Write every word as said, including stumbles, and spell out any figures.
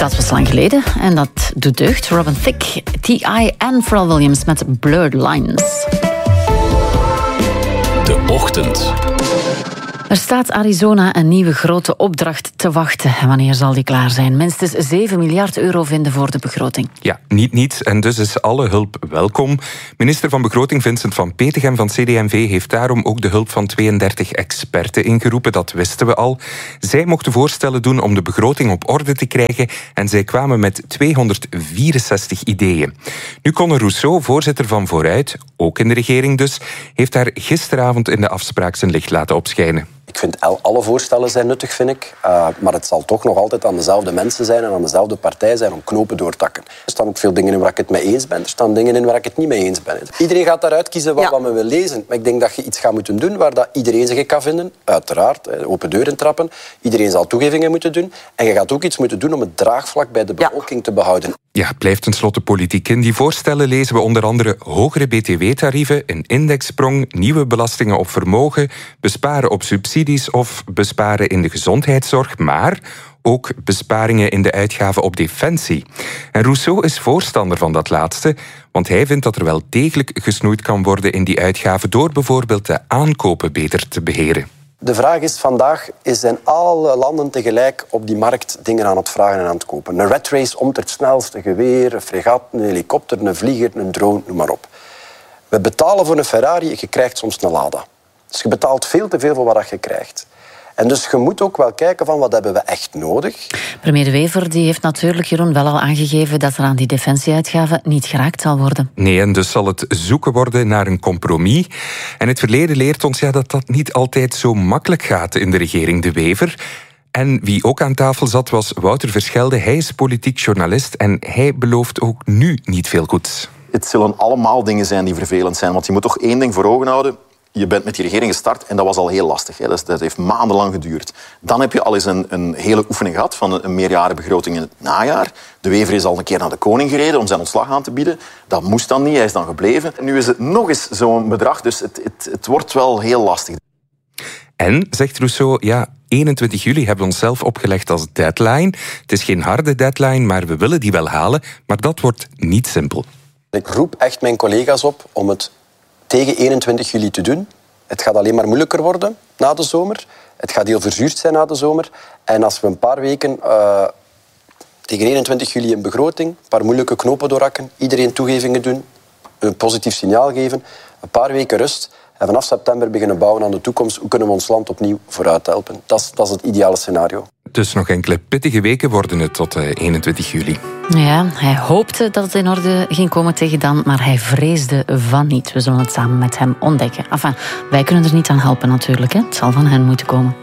Dat was lang geleden en dat doet deugd. Robin Thicke, T I en Pharrell Williams met Blurred Lines. De Ochtend. Er staat Arizona een nieuwe grote opdracht te wachten. En wanneer zal die klaar zijn? Minstens zeven miljard euro vinden voor de begroting. Ja, niet niets. En dus is alle hulp welkom. Minister van Begroting Vincent van Petegem van C D M V heeft daarom ook de hulp van tweeëndertig experten ingeroepen. Dat wisten we al. Zij mochten voorstellen doen om de begroting op orde te krijgen en zij kwamen met tweehonderdvierenzestig ideeën. Nu Conor Rousseau, voorzitter van Vooruit, ook in de regering dus, heeft daar gisteravond in de afspraak zijn licht laten opschijnen. Ik vind alle voorstellen zijn nuttig, vind ik. Uh, maar het zal toch nog altijd aan dezelfde mensen zijn en aan dezelfde partij zijn om knopen door te takken. Er staan ook veel dingen in waar ik het mee eens ben. Er staan dingen in waar ik het niet mee eens ben. Iedereen gaat daaruit kiezen wat, ja. wat men wil lezen. Maar ik denk dat je iets gaat moeten doen waar dat iedereen zich in kan vinden. Uiteraard, open deuren trappen. Iedereen zal toegevingen moeten doen. En je gaat ook iets moeten doen om het draagvlak bij de bevolking ja. te behouden. Ja, het blijft tenslotte politiek. In die voorstellen lezen we onder andere hogere B T W-tarieven, een indexsprong, nieuwe belastingen op vermogen, besparen op subsidies of besparen in de gezondheidszorg, maar ook besparingen in de uitgaven op defensie. En Rousseau is voorstander van dat laatste, want hij vindt dat er wel degelijk gesnoeid kan worden in die uitgaven door bijvoorbeeld de aankopen beter te beheren. De vraag is vandaag, zijn alle landen tegelijk op die markt dingen aan het vragen en aan het kopen? Een rat race om het snelste geweer, een fregat, een helikopter, een vlieger, een drone, noem maar op. We betalen voor een Ferrari, je krijgt soms een Lada. Dus je betaalt veel te veel voor wat je krijgt. En dus je moet ook wel kijken van wat hebben we echt nodig. Premier De Wever die heeft natuurlijk, Jeroen, wel al aangegeven dat er aan die defensieuitgaven niet geraakt zal worden. Nee, en dus zal het zoeken worden naar een compromis. En het verleden leert ons ja, dat dat niet altijd zo makkelijk gaat in de regering De Wever. En wie ook aan tafel zat was Wouter Verschelde. Hij is politiek journalist en hij belooft ook nu niet veel goeds. Het zullen allemaal dingen zijn die vervelend zijn, want je moet toch één ding voor ogen houden. Je bent met die regering gestart en dat was al heel lastig. Hè. Dat heeft maandenlang geduurd. Dan heb je al eens een, een hele oefening gehad van een meerjarenbegroting in het najaar. De Wever is al een keer naar de koning gereden om zijn ontslag aan te bieden. Dat moest dan niet, hij is dan gebleven. En nu is het nog eens zo'n bedrag, dus het, het, het wordt wel heel lastig. En, zegt Rousseau, ja, eenentwintig juli hebben we onszelf opgelegd als deadline. Het is geen harde deadline, maar we willen die wel halen. Maar dat wordt niet simpel. Ik roep echt mijn collega's op om het tegen eenentwintig juli te doen. Het gaat alleen maar moeilijker worden na de zomer. Het gaat heel verzuurd zijn na de zomer. En als we een paar weken uh, tegen eenentwintig juli een begroting, een paar moeilijke knopen doorhakken, iedereen toegevingen doen, een positief signaal geven, een paar weken rust en vanaf september beginnen bouwen aan de toekomst. Hoe kunnen we ons land opnieuw vooruit helpen? Dat is, dat is het ideale scenario. Dus nog enkele pittige weken worden het tot uh, eenentwintig juli. Ja, hij hoopte dat het in orde ging komen tegen dan, maar hij vreesde van niet. We zullen het samen met hem ontdekken. Enfin, wij kunnen er niet aan helpen natuurlijk. Hè. Het zal van hen moeten komen.